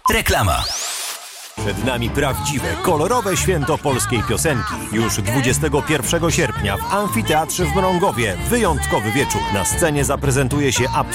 Reklama. Przed nami prawdziwe, kolorowe święto polskiej piosenki. Już 21 sierpnia w Amfiteatrze w Mrągowie wyjątkowy wieczór. Na scenie zaprezentuje się